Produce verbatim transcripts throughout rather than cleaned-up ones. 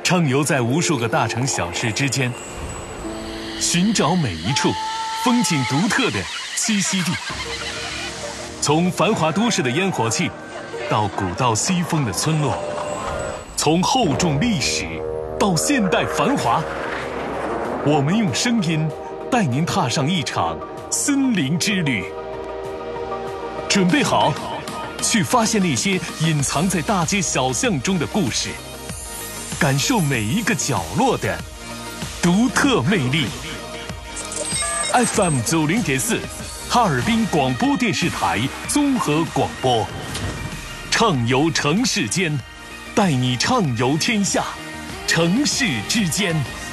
畅游在无数个大城小市之间，寻找每一处风景独特的栖息地。从繁华都市的烟火气，到古道西风的村落，从厚重历史到现代繁华，我们用声音带您踏上一场森林之旅。准备好，去发现那些隐藏在大街小巷中的故事，感受每一个角落的独特魅力。F M 九零点四，哈尔滨广播电视台综合广播，畅游城市间，带你畅游天下，城市之间。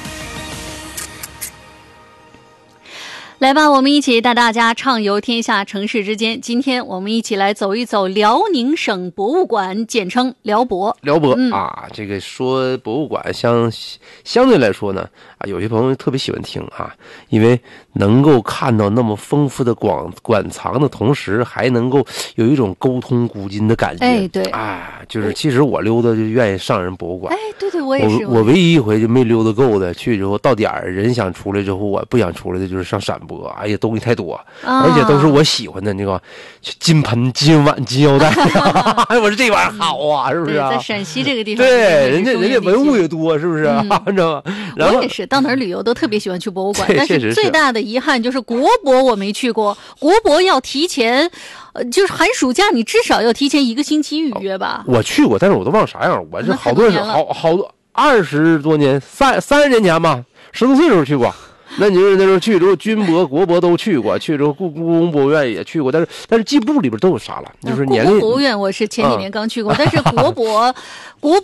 来吧，我们一起带大家畅游天下，城市之间。今天我们一起来走一走辽宁省博物馆，简称辽博。 辽博、 嗯、 啊，这个说博物馆相相对来说呢，啊，有些朋友特别喜欢听啊，因为能够看到那么丰富的馆馆藏的同时，还能够有一种沟通古今的感觉。 哎，对， 啊，就是其实我溜达就愿意上人博物馆。 哎，对对，我也是。 我我唯一一回就没溜达够的，去之后到点儿人想出来之后，我不想出来的就是上陕博。哎呀，东西太多， 啊、 而且都是我喜欢的那个金盆、金碗、金腰带。哎，我说这玩意儿好啊，是不是、啊？ 在陕西这个地方， 对，人家人家文物也多，是不是、嗯？你知道吗？然后我也是，到哪儿旅游都特别喜欢去博物馆，但是最大的遗憾就是国博我没去过。国博要提前，呃，就是寒暑假你至少要提前一个星期预约吧。 我去过，但是我都忘了啥样。我是好多人，好好多二十多年，三三十年前吧，十多岁时候去过。那你就是那时候去之后，军博、国博都去过，去之后故故宫博物院也去过，但是但是记不住里边都有啥了，就是年龄。 故宫博物院我是前几年刚去过，嗯、但是国博。国